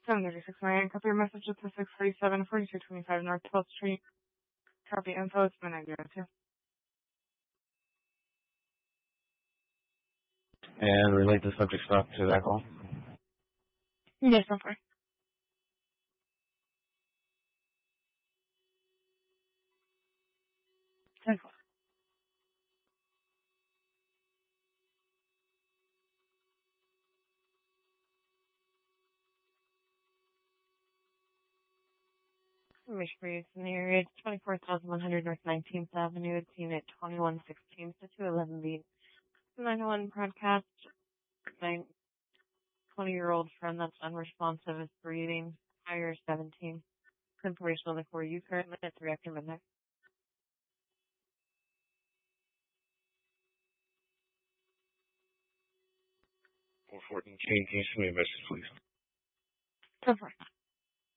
736 Marion, copy your message at the 647 4225 North 12th Street. Copy info, it's been negative. And relate the subject stuff to that call? Yes, I'm fine. Thanks. Information for use in the area. It's 24,100 North 19th Avenue. It's unit 2116 to 211B. 901 broadcast. My 20-year-old friend that's unresponsive is breathing. Higher 17. Information on the 4U current minute 3 after midnight. 414, can you send me a message, please?